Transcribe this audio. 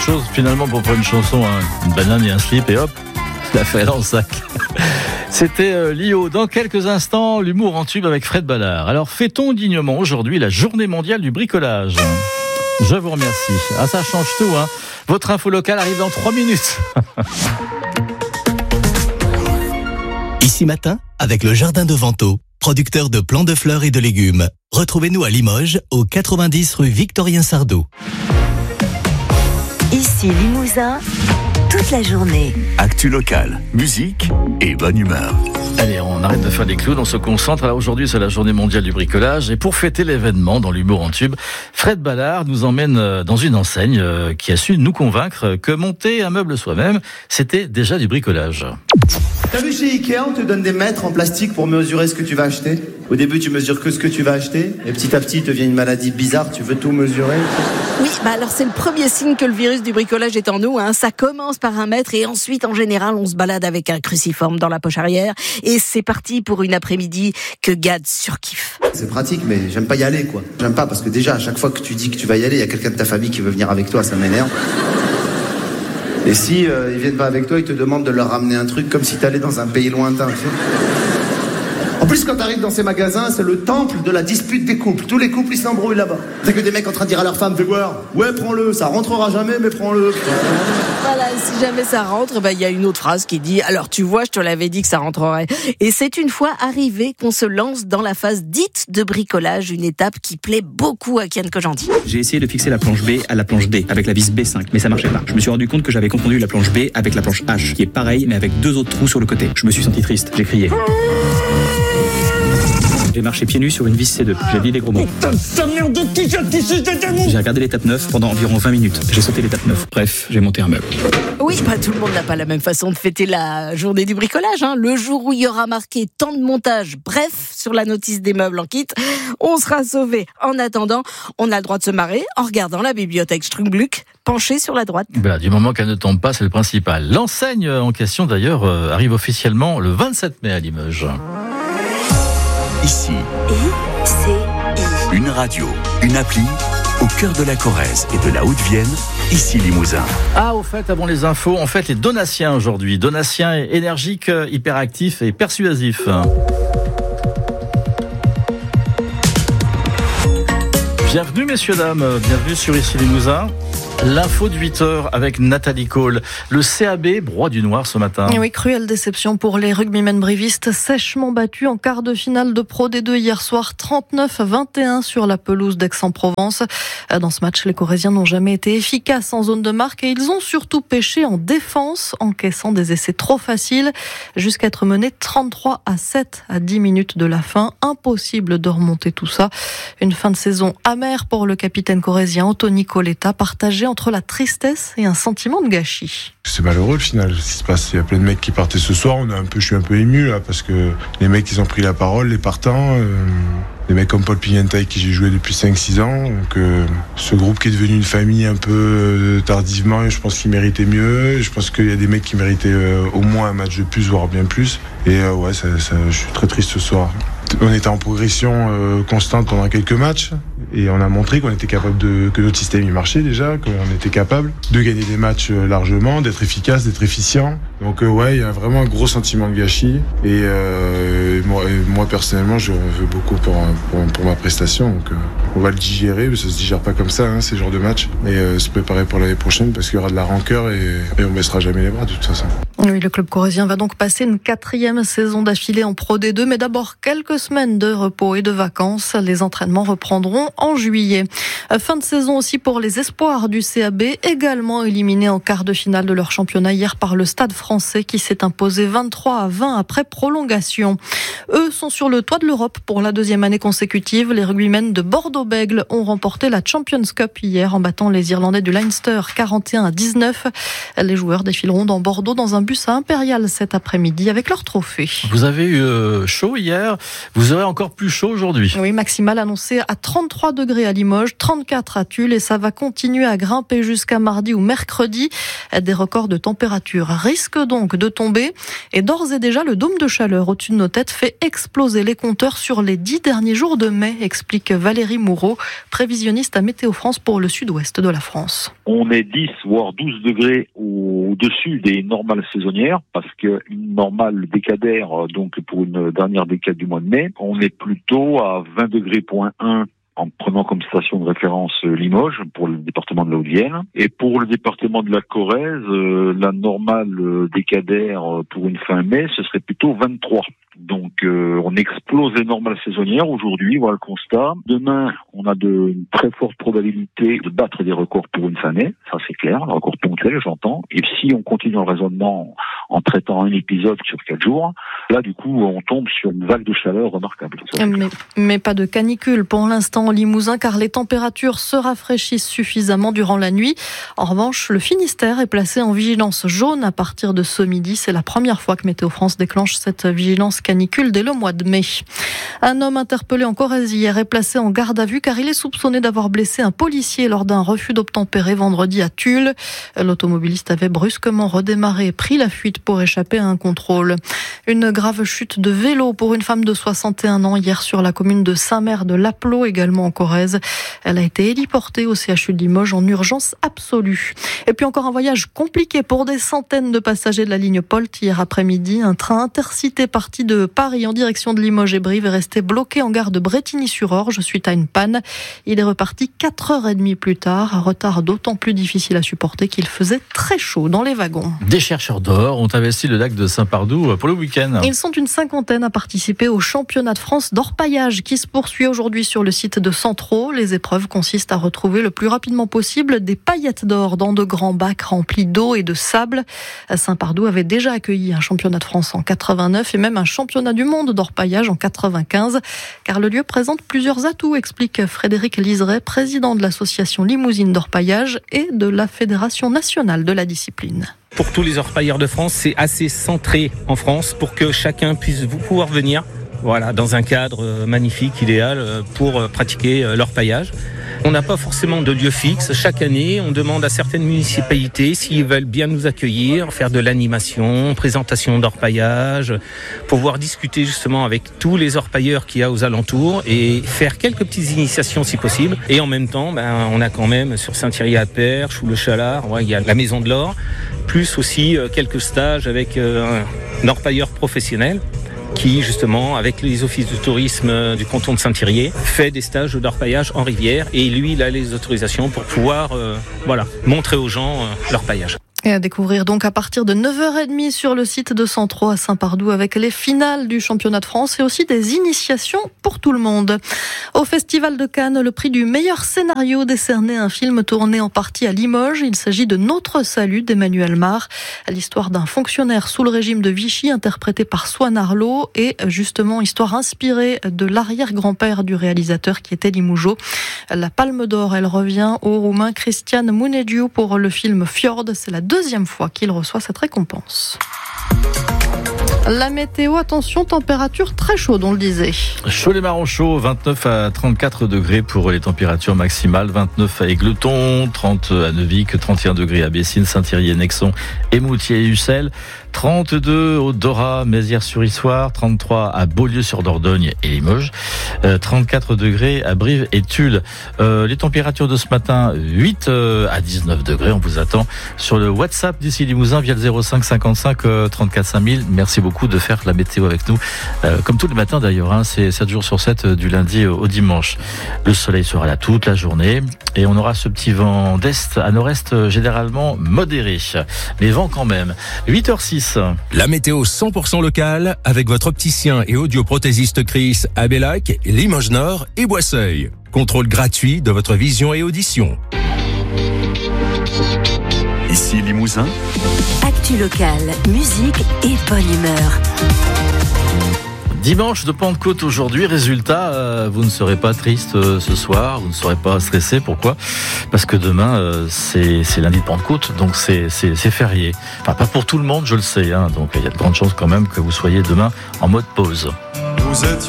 autre chose finalement pour faire une chanson, hein. Une banane et un slip et hop, la fait dans le sac. C'était Lio. Dans quelques instants, l'humour en tube avec Fred Ballard. Alors fêtons dignement aujourd'hui la journée mondiale du bricolage. Je vous remercie. Ah, ça change tout, hein. Votre info locale arrive dans 3 minutes. Ici matin, avec le Jardin de Vento, producteur de plants de fleurs et de légumes. Retrouvez-nous à Limoges, au 90 rue Victorien Sardou. Ici Limousin, toute la journée. Actu locale, musique et bonne humeur. Allez, on arrête de faire des clowns, on se concentre. Alors aujourd'hui, c'est la journée mondiale du bricolage. Et pour fêter l'événement dans l'humour en tube, Fred Ballard nous emmène dans une enseigne qui a su nous convaincre que monter un meuble soi-même, c'était déjà du bricolage. T'as vu chez Ikea, on te donne des mètres en plastique pour mesurer ce que tu vas acheter. Au début, tu mesures que ce que tu vas acheter. Et petit à petit, il te vient une maladie bizarre, tu veux tout mesurer. Oui, alors c'est le premier signe que le virus du bricolage est en nous. Ça commence par un mètre et ensuite, en général, on se balade avec un cruciforme dans la poche arrière. Et c'est parti pour une après-midi que Gad surkiffe. C'est pratique, mais j'aime pas y aller, quoi. J'aime pas parce que déjà, à chaque fois que tu dis que tu vas y aller, il y a quelqu'un de ta famille qui veut venir avec toi, ça m'énerve. Et si ils viennent pas avec toi, ils te demandent de leur ramener un truc comme si t'allais dans un pays lointain, tu sais. En plus, quand t'arrives dans ces magasins, c'est le temple de la dispute des couples. Tous les couples, ils s'embrouillent là-bas. C'est que des mecs en train de dire à leur femme, fais voir, ouais, prends-le, ça rentrera jamais, mais prends-le. Voilà, si jamais ça rentre, il y a une autre phrase qui dit « Alors tu vois, je te l'avais dit que ça rentrerait ». Et c'est une fois arrivé qu'on se lance dans la phase dite de bricolage, une étape qui plaît beaucoup à Kian Kojandi. J'ai essayé de fixer la planche B à la planche D avec la vis B5, mais ça marchait pas. Je me suis rendu compte que j'avais confondu la planche B avec la planche H, qui est pareil, mais avec 2 autres trous sur le côté. Je me suis senti triste, j'ai crié. J'ai marché pieds nus sur une vis C2. J'ai dit des gros mots. J'ai regardé l'étape 9 pendant environ 20 minutes. J'ai sauté l'étape 9. Bref, j'ai monté un meuble. Oui, tout le monde n'a pas la même façon de fêter la journée du bricolage. Le jour où il y aura marqué temps de montage, bref, sur la notice des meubles en kit, on sera sauvé. En attendant, on a le droit de se marrer en regardant la bibliothèque Strungbluck penchée sur la droite. Du moment qu'elle ne tombe pas, c'est le principal. L'enseigne en question, d'ailleurs, arrive officiellement le 27 mai à Limoges. Ici, ICI. une radio, une appli, au cœur de la Corrèze et de la Haute-Vienne, ici Limousin. Ah, au fait, avant les infos, on fête les Donatiens aujourd'hui. Donatiens énergiques, hyperactifs et persuasifs. Bienvenue messieurs, dames, bienvenue sur Ici Limousin. L'info de 8h avec Nathalie Cole. Le CAB broie du noir ce matin. Et oui, cruelle déception pour les rugbymen brivistes, sèchement battus en quart de finale de Pro D2 hier soir, 39-21 sur la pelouse d'Aix-en-Provence. Dans ce match, les Corésiens n'ont jamais été efficaces en zone de marque et ils ont surtout pêché en défense, encaissant des essais trop faciles, jusqu'à être menés 33-7 à 10 minutes de la fin. Impossible de remonter tout ça. Une fin de saison amère pour le capitaine corésien Anthony Coletta, partagé entre la tristesse et un sentiment de gâchis. C'est malheureux le final, ce qui se passe. Il y a plein de mecs qui partaient ce soir. Je suis un peu ému là parce que les mecs ils ont pris la parole, les partants. Des mecs comme Paul Pignata avec qui j'ai joué depuis 5-6 ans. Donc, ce groupe qui est devenu une famille un peu tardivement, je pense qu'il méritait mieux. Je pense qu'il y a des mecs qui méritaient au moins un match de plus, voire bien plus. Et je suis très triste ce soir. On était en progression constante pendant quelques matchs et on a montré qu'on était capable que notre système y marchait déjà, qu'on était capable de gagner des matchs largement, d'être efficace, d'être efficient. Donc il y a vraiment un gros sentiment de gâchis et moi personnellement je veux beaucoup pour ma prestation. Donc on va le digérer, mais ça se digère pas comme ça ces genres de matchs. Et se préparer pour l'année prochaine parce qu'il y aura de la rancœur et on baissera jamais les bras de toute façon. Oui, le club corésien va donc passer une 4e saison d'affilée en Pro D2, mais d'abord quelques semaines de repos et de vacances. Les entraînements reprendront en juillet. Fin de saison aussi pour les espoirs du CAB, également éliminés en quart de finale de leur championnat hier par le Stade français qui s'est imposé 23-20 après prolongation. Eux sont sur le toit de l'Europe pour la 2e année consécutive. Les rugbymen de Bordeaux-Bègles ont remporté la Champions Cup hier en battant les Irlandais du Leinster 41-19. Les joueurs défileront dans Bordeaux dans un bus à Impérial cet après-midi avec leur trophée. Vous avez eu chaud hier, vous aurez encore plus chaud aujourd'hui. Oui, maximal annoncé à 33 33 degrés à Limoges, 34 à Tulle et ça va continuer à grimper jusqu'à mardi ou mercredi. Des records de température risquent donc de tomber et d'ores et déjà le dôme de chaleur au-dessus de nos têtes fait exploser les compteurs sur les 10 derniers jours de mai, explique Valérie Moureau, prévisionniste à Météo France pour le sud-ouest de la France. On est 10 voire 12 degrés au-dessus des normales saisonnières parce qu'une normale décadaire, donc pour une dernière décade du mois de mai, on est plutôt à 20 degrés point 1 en prenant comme station de référence Limoges pour le département de la Haute-Vienne. Et pour le département de la Corrèze, la normale décadaire pour une fin mai, ce serait plutôt 23. Donc on explose les normales saisonnières aujourd'hui, voilà le constat. Demain, on a de très fortes probabilités de battre des records pour une fin mai, ça c'est clair, un record ponctuel, j'entends. Et si on continue le raisonnement en traitant un épisode sur 4 jours, là du coup on tombe sur une vague de chaleur remarquable. Mais pas de canicule pour l'instant en Limousin car les températures se rafraîchissent suffisamment durant la nuit. En revanche, le Finistère est placé en vigilance jaune à partir de ce midi. C'est la première fois que Météo France déclenche cette vigilance canicule dès le mois de mai. Un homme interpellé en Corrèze hier est placé en garde à vue car il est soupçonné d'avoir blessé un policier lors d'un refus d'obtempérer vendredi à Tulle. L'automobiliste avait brusquement redémarré et pris la fuite pour échapper à un contrôle. Une grave chute de vélo pour une femme de 61 ans hier sur la commune de Saint-Mère de Lapleau, également en Corrèze. Elle a été héliportée au CHU de Limoges en urgence absolue. Et puis encore un voyage compliqué pour des centaines de passagers de la ligne Polt hier après-midi. Un train intercité parti de Paris en direction de Limoges et Brive est resté bloqué en gare de Brétigny-sur-Orge suite à une panne. Il est reparti 4h30 plus tard. Un retard d'autant plus difficile à supporter qu'il faisait très chaud dans les wagons. Des chercheurs d'or ont investi le lac de Saint-Pardoux pour le week-end. Ils sont une cinquantaine à participer au championnat de France d'orpaillage qui se poursuit aujourd'hui sur le site de Centraux. Les épreuves consistent à retrouver le plus rapidement possible des paillettes d'or dans de grands bacs remplis d'eau et de sable. Saint-Pardoux avait déjà accueilli un championnat de France en 89 et même un championnat du monde d'orpaillage en 95, car le lieu présente plusieurs atouts, explique Frédéric Liseret, président de l'association Limousine d'orpaillage et de la Fédération nationale de la discipline. Pour tous les orpailleurs de France, c'est assez centré en France pour que chacun puisse pouvoir venir dans un cadre magnifique, idéal pour pratiquer l'orpaillage. On n'a pas forcément de lieu fixe. Chaque année, on demande à certaines municipalités s'ils veulent bien nous accueillir, faire de l'animation, présentation d'orpaillage, pouvoir discuter justement avec tous les orpailleurs qu'il y a aux alentours et faire quelques petites initiations si possible. Et en même temps, on a quand même sur Saint-Thierry-à-Perche ou le Chalard, il y a la Maison de l'Or, plus aussi quelques stages avec un orpailleur professionnel qui, justement, avec les offices de tourisme du canton de Saint-Thierry, fait des stages d'orpaillage en rivière. Et lui, il a les autorisations pour pouvoir montrer aux gens l'orpaillage. Et à découvrir donc à partir de 9h30 sur le site de Centraux à Saint-Pardoux avec les finales du championnat de France et aussi des initiations pour tout le monde. Au Festival de Cannes, le prix du meilleur scénario décerné à un film tourné en partie à Limoges. Il s'agit de Notre Salut d'Emmanuel Mare, l'histoire d'un fonctionnaire sous le régime de Vichy interprété par Swan Arlo et justement histoire inspirée de l'arrière-grand-père du réalisateur qui était Limougeot. La Palme d'Or, elle revient au Roumain Cristian Munediu pour le film Fjord. C'est la deuxième fois qu'il reçoit cette récompense. La météo, attention, température très chaude, on le disait. Chaud les marrons chauds, 29 à 34 degrés pour les températures maximales, 29 à Égletons, 30 à Neuvik, 31 degrés à Bessines, Saint-Thierry et Nexon, Émoutier et Ussel, 32 au Dora, Mézières-sur-Issoire, 33 à Beaulieu-sur-Dordogne et Limoges, 34 degrés à Brive et Tulle. Les températures de ce matin, 8 à 19 degrés. On vous attend sur le WhatsApp d'ici Limousin via le 05 55 34 5000. Merci beaucoup de faire la météo avec nous, comme tous les matins d'ailleurs. C'est 7 jours sur 7 du lundi au dimanche. Le soleil sera là toute la journée et on aura ce petit vent d'est à nord-est généralement modéré. Mais vent quand même. 8h06. La météo 100% locale avec votre opticien et audioprothésiste Chris à Bellac, Limoges Nord et Boisseuil. Contrôle gratuit de votre vision et audition. Ici Limousin. Actu locale, musique et bonne humeur. Dimanche de Pentecôte aujourd'hui, résultat, vous ne serez pas triste ce soir, vous ne serez pas stressé. Pourquoi ? Parce que demain, c'est lundi de Pentecôte, donc c'est férié. Enfin, pas pour tout le monde, je le sais, donc il y a de grandes chances quand même que vous soyez demain en mode pause. Nous étions